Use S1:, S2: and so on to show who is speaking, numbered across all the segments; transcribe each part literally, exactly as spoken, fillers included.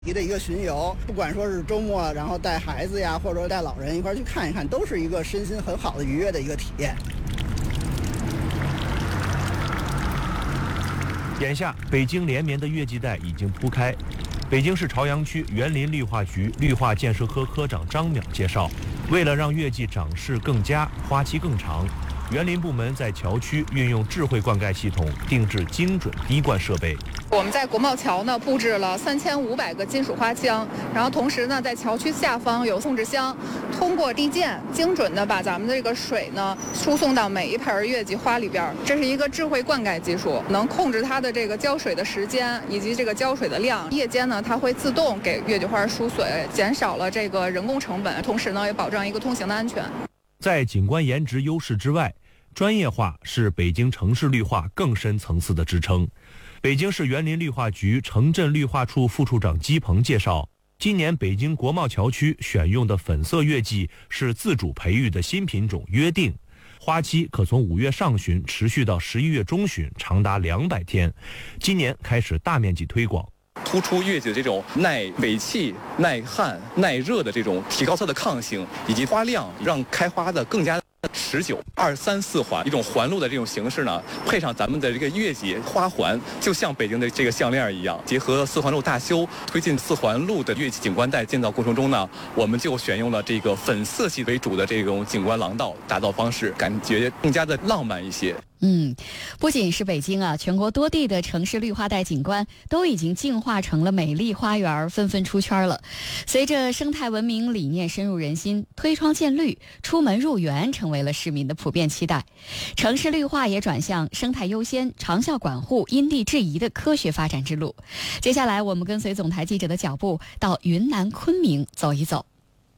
S1: 的一个巡游，不管说是周末，然后带孩子呀，或者说带老人一块去看一看，都是一个身心很好的愉悦的一个体验。
S2: 眼下，北京连绵的月季带已经铺开。北京市朝阳区园林绿化局绿化建设科科长张淼介绍，为了让月季长势更佳、花期更长，园林部门在桥区运用智慧灌溉系统，定制精准滴灌设备。
S3: 我们在国贸桥呢布置了三千五百个金属花枪，然后同时呢在桥区下方有控制箱，通过地涧精准的把咱们的这个水呢输送到每一盆月季花里边。这是一个智慧灌溉技术，能控制它的这个浇水的时间以及这个浇水的量。夜间呢它会自动给月季花输水，减少了这个人工成本，同时呢也保障一个通行的安全。
S2: 在景观颜值优势之外，专业化是北京城市绿化更深层次的支撑。北京市园林绿化局城镇绿化处副处长姬鹏介绍，今年北京国贸桥区选用的粉色月季是自主培育的新品种约定，花期可从五月上旬持续到十一月中旬，长达两百天。今年开始大面积推广，
S4: 突出月季的这种耐尾气、耐旱、耐热的这种，提高它的抗性以及花量，让开花的更加持久。二三四环一种环路的这种形式呢，配上咱们的这个月季花环，就像北京的这个项链一样。结合四环路大修，推进四环路的月季景观带建造过程中呢，我们就选用了这个粉色系为主的这种景观廊道打造方式，感觉更加的浪漫一些。
S5: 嗯，不仅是北京啊，全国多地的城市绿化带景观都已经进化成了美丽花园，纷纷出圈了。随着生态文明理念深入人心，推窗见绿、出门入园成为了市民的普遍期待。城市绿化也转向生态优先、长效管护、因地制宜的科学发展之路。接下来，我们跟随总台记者的脚步，到云南昆明走一走。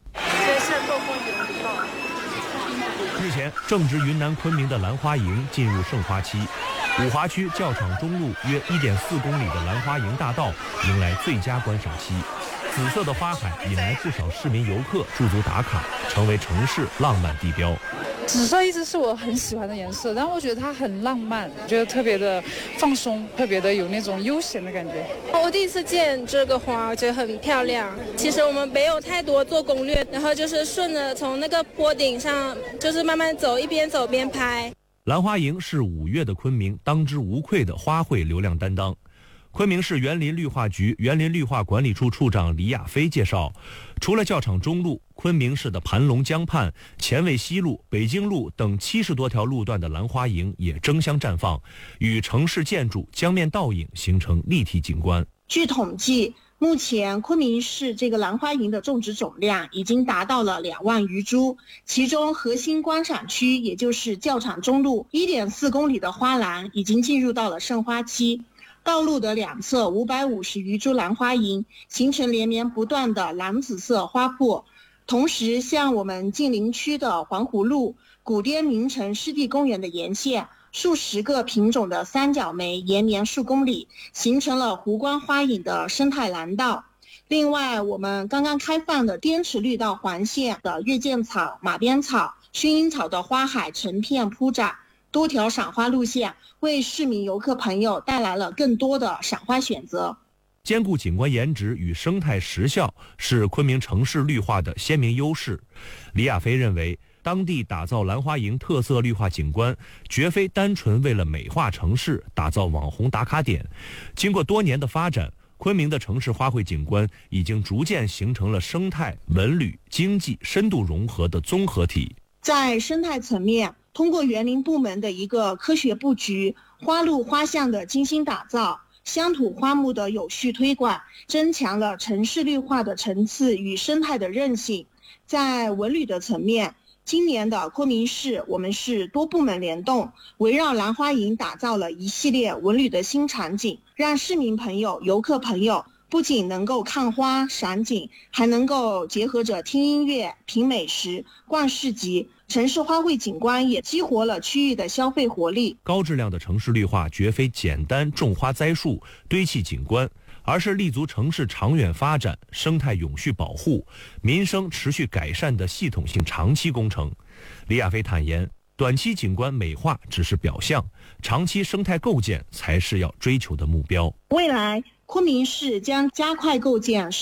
S2: 日前，正值云南昆明的兰花楹进入盛花期，五华区教场中路约 一点四公里的兰花楹大道迎来最佳观赏期。紫色的花海引来不少市民游客驻足打卡，成为城市浪漫地标。
S6: 紫色一直是我很喜欢的颜色，但我觉得它很浪漫，觉得特别的放松，特别的有那种悠闲的感觉。
S7: 我第一次见这个花，我觉得很漂亮。其实我们没有太多做攻略，然后就是顺着从那个坡顶上，就是慢慢走，一边走边拍。
S2: 兰花楹是五月的昆明当之无愧的花卉流量担当。昆明市园林绿化局园林绿化管理处处长李亚飞介绍，除了教场中路，昆明市的盘龙江畔、前卫西路、北京路等七十多条路段的兰花楹也争相绽放，与城市建筑江面倒影，形成立体景观。
S8: 据统计，目前昆明市这个兰花楹的种植总量已经达到了两万余株，其中核心观赏区，也就是教场中路 一点四公里的花栏已经进入到了盛花期。道路的两侧五百五十余株兰花楹形成连绵不断的蓝紫色花圃。同时，像我们近邻区的环湖路、古滇名城湿地公园的沿线，数十个品种的三角梅延绵数公里，形成了湖光花影的生态廊道。另外，我们刚刚开放的滇池绿道环线的月见草、马鞭草、薰衣草的花海成片铺展，多条赏花路线为市民游客朋友带来了更多的赏花选择。
S2: 兼顾景观颜值与生态实效是昆明城市绿化的鲜明优势。李亚飞认为，当地打造兰花楹特色绿化景观，绝非单纯为了美化城市、打造网红打卡点。经过多年的发展，昆明的城市花卉景观已经逐渐形成了生态、文旅、经济深度融合的综合体。
S8: 在生态层面，通过园林部门的一个科学布局，花路花巷的精心打造，乡土花木的有序推广，增强了城市绿化的层次与生态的韧性。在文旅的层面，今年的昆明市我们是多部门联动，围绕兰花楹打造了一系列文旅的新场景，让市民朋友、游客朋友不仅能够看花赏景，还能够结合着听音乐、品美食、逛市集。城市花卉景观也激活了区域的消费活力。
S2: 高质量的城市绿化绝非简单种花栽树、堆砌景观，而是立足城市长远发展、生态永续保护、民生持续改善的系统性长期工程。李亚飞坦言，短期景观美化只是表象，长期生态构建才是要追求的目标。
S8: 未来昆明市将加快构建